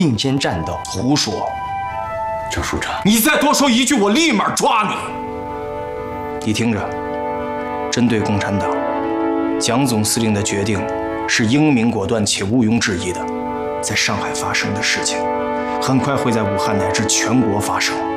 并肩战斗，胡说！ 郑署长， 你再多说一句，我立马抓你！你听着，针对共产党，蒋总司令的决定是英明果断且毋庸置疑的。在上海发生的事情，很快会在武汉乃至全国发生。